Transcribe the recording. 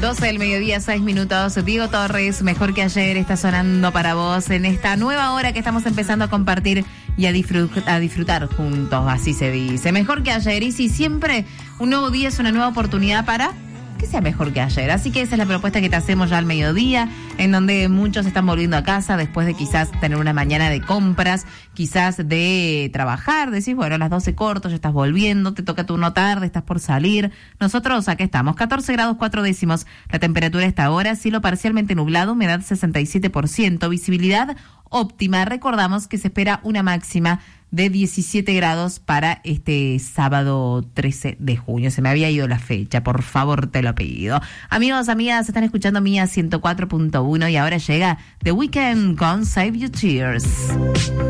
12 del mediodía, 6 minutos. Diego Torres, Mejor que ayer, está sonando para vos en esta nueva hora que estamos empezando a compartir y a disfrutar juntos, así se dice. Mejor que ayer, y si siempre un nuevo día es una nueva oportunidad para que sea mejor que ayer. Así que esa es la propuesta que te hacemos ya al mediodía, en donde muchos están volviendo a casa después de quizás tener una mañana de compras, quizás de trabajar. Decís, bueno, a las 12 corto, ya estás volviendo, te toca turno tarde, estás por salir. Nosotros aquí estamos, 14 grados 4 décimos. La temperatura a esta hora, cielo parcialmente nublado, humedad 67%, visibilidad óptima. Recordamos que se espera una máxima de 17 grados para este sábado 13 de junio. Se me había ido la fecha, por favor te lo pido. Amigos, amigas, están escuchando Mía 104.1 y ahora llega The Weeknd con Save Your Tears.